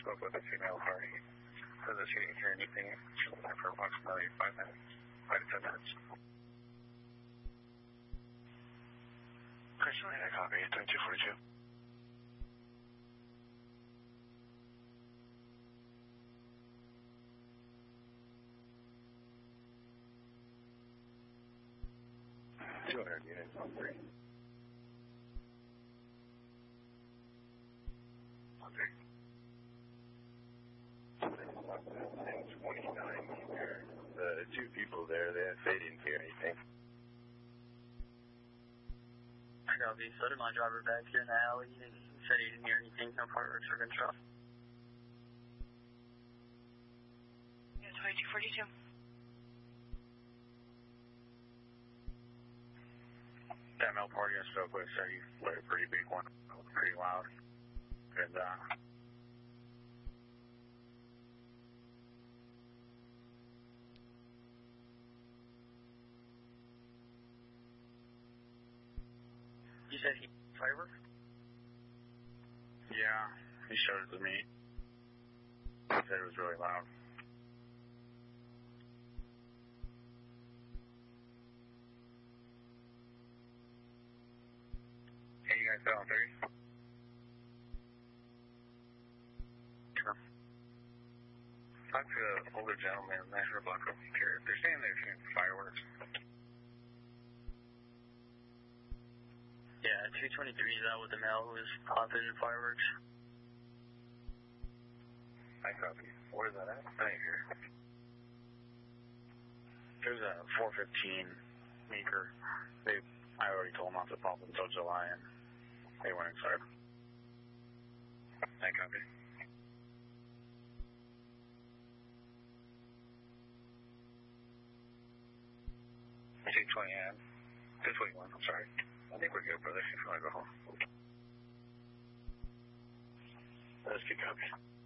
spoke with a female party. Says that she didn't hear anything. She was there for approximately 5 minutes, 5 to 10 minutes. Personally, I copy 2242. Units on 3. On 3. 10:29 here. The two people there, they didn't hear anything. I copy. So did my driver back here in the alley. He said he didn't hear anything, no fireworks or gunshot. Yeah, 2242. That male party I spoke with said he lit a pretty big one, pretty loud. And, You said he fireworks? yeah, he showed it to me. He said it was really loud. Hey, you guys still on 30? Sure. Talk to the older gentleman in the National Block of Care. They're saying they're shooting fireworks. Yeah, 223 is out with the male who was popping fireworks. I copy. Where is that at? I didn't hear. There's a 415 Meeker. I already told them not to pop until July, and they went inside. I copy. 220 and 221, I'm sorry. I think we're good, brother, if you want to go home. That's good copy.